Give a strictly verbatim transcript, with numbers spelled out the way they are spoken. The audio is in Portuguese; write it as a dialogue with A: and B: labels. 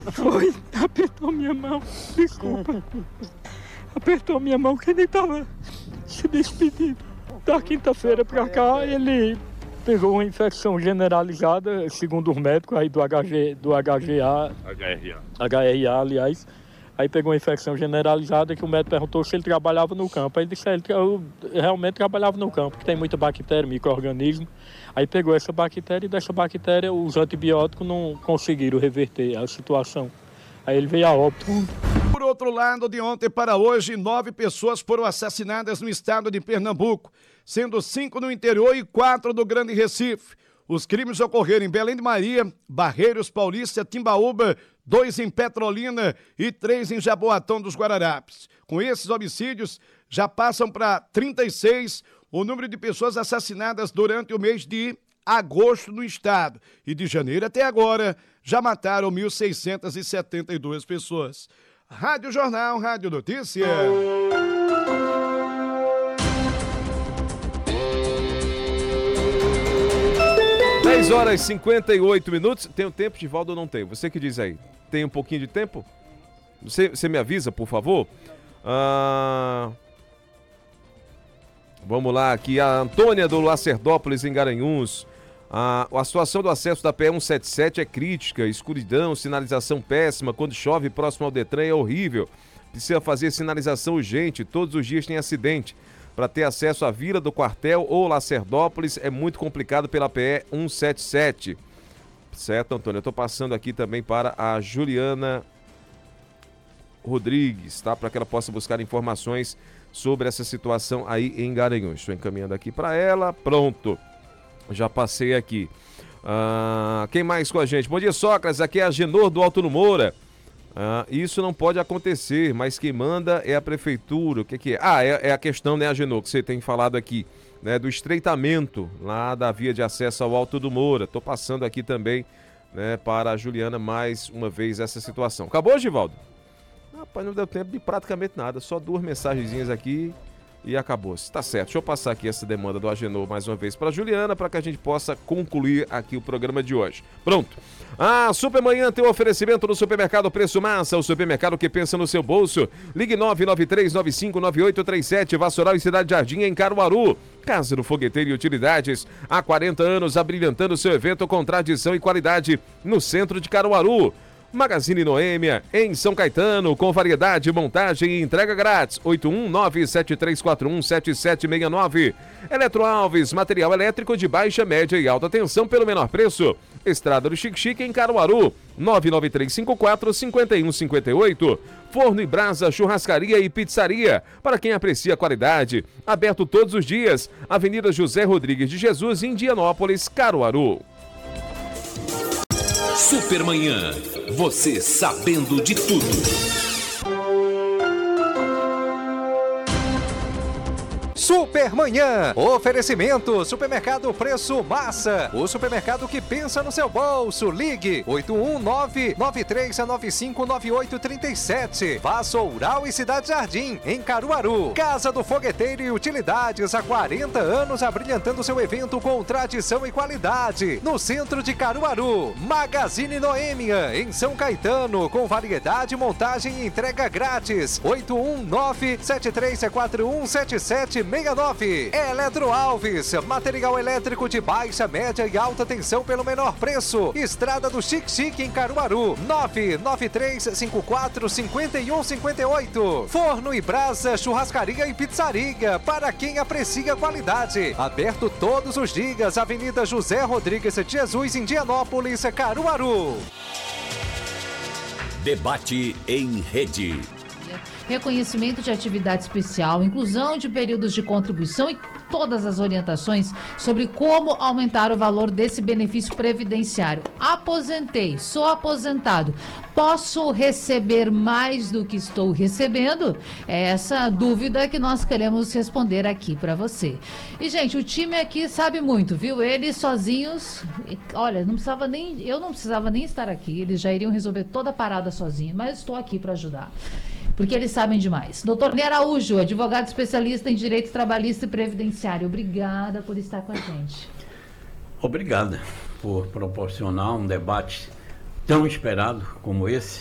A: Foi, apertou minha mão, desculpa. Apertou minha mão que ele estava se despedindo. Da quinta-feira pra cá, ele pegou uma infecção generalizada, segundo os médicos aí do H G, do H G A,
B: H R A.
A: H R A, aliás. Aí pegou uma infecção generalizada que o médico perguntou se ele trabalhava no campo. Aí ele disse que eu realmente trabalhava no campo, que tem muita bactéria, micro-organismo. Aí pegou essa bactéria e dessa bactéria os antibióticos não conseguiram reverter a situação. Aí ele veio a óbito.
C: Por outro lado, de ontem para hoje, nove pessoas foram assassinadas no estado de Pernambuco, sendo cinco no interior e quatro do Grande Recife. Os crimes ocorreram em Belém de Maria, Barreiros Paulista, Timbaúba, dois em Petrolina e três em Jaboatão dos Guararapes. Com esses homicídios, já passam para trinta e seis o número de pessoas assassinadas durante o mês de agosto no estado. E de janeiro até agora, já mataram mil seiscentas e setenta e duas pessoas. Rádio Jornal, Rádio Notícia.
D: dez horas e cinquenta e oito minutos. Tem o tempo, Givaldo, ou não tem? Você que diz aí. Tem um pouquinho de tempo? Você, você me avisa, por favor? Ah... Vamos lá, aqui a Antônia do Lacerdópolis, em Garanhuns. A, a situação do acesso da P E cento e setenta e sete é crítica, escuridão, sinalização péssima, quando chove próximo ao Detran é horrível. Precisa fazer sinalização urgente, todos os dias tem acidente. Para ter acesso à Vila do Quartel ou Lacerdópolis é muito complicado pela P E cento e setenta e sete. Certo, Antônio? Eu estou passando aqui também para a Juliana Rodrigues, tá? Para que ela possa buscar informações sobre essa situação aí em Garanhuns. Estou encaminhando aqui para ela. Pronto. Já passei aqui. Ah, quem mais com a gente? Bom dia, Sócrates. Aqui é a Genor do Alto no Moura. Ah, isso não pode acontecer, mas quem manda é a prefeitura. O que, que é? Ah, é, é a questão, né, Agenor, que você tem falado aqui, né, do estreitamento lá da via de acesso ao Alto do Moura. Estou passando aqui também, né, para a Juliana mais uma vez essa situação. Acabou, Givaldo? Rapaz, não deu tempo de praticamente nada, só duas mensagenzinhas aqui e acabou-se. Tá certo, deixa eu passar aqui essa demanda do Agenor mais uma vez para a Juliana, para que a gente possa concluir aqui o programa de hoje. Pronto. A Supermanhã tem um oferecimento no Supermercado Preço Massa, o supermercado que pensa no seu bolso. Ligue nove nove três nove cinco nove oito três sete, Vassoural e Cidade Jardim, em Caruaru. Casa do Fogueteiro e Utilidades, há quarenta anos abrilhantando seu evento com tradição e qualidade no centro de Caruaru. Magazine Noêmia, em São Caetano, com variedade, montagem e entrega grátis. oito um nove sete três quatro um sete sete seis nove. Eletro Alves, material elétrico de baixa, média e alta tensão pelo menor preço. Estrada do Chique Chique, em Caruaru, nove nove três cinco quatro cinco um cinco oito. Forno e Brasa, churrascaria e pizzaria, para quem aprecia a qualidade. Aberto todos os dias. Avenida José Rodrigues de Jesus, em Indianópolis, Caruaru.
E: Supermanhã, você sabendo de tudo.
F: Supermanhã, oferecimento, Supermercado Preço Massa, o supermercado que pensa no seu bolso. Ligue oito um nove nove três nove cinco nove oito três sete. Vassoural e Cidade Jardim, em Caruaru. Casa do Fogueteiro e Utilidades, há quarenta anos abrilhantando seu evento com tradição e qualidade, no centro de Caruaru. Magazine Noêmia, em São Caetano, com variedade, montagem e entrega grátis. oito um nove sete três quatro um sete sete seis nove. Eletro Alves, material elétrico de baixa, média e alta tensão pelo menor preço. Estrada do Chique Chique, em Caruaru, nove nove três cinco quatro cinco um cinco oito. Forno e Brasa, churrascaria e pizzaria, para quem aprecia qualidade. Aberto todos os dias, Avenida José Rodrigues de Jesus, em Indianópolis, Caruaru.
E: Debate em rede.
G: Reconhecimento de atividade especial, inclusão de períodos de contribuição e todas as orientações sobre como aumentar o valor desse benefício previdenciário. Aposentei, sou aposentado, posso receber mais do que estou recebendo? É essa dúvida que nós queremos responder aqui para você. E, gente, o time aqui sabe muito, viu? Eles sozinhos, olha, não precisava nem, eu não precisava nem estar aqui, eles já iriam resolver toda a parada sozinhos, mas estou aqui para ajudar, porque eles sabem demais. Doutor Ney Araújo, advogado especialista em direito trabalhista e previdenciário, obrigada por estar com a gente.
H: Obrigada por proporcionar um debate
B: tão esperado como esse,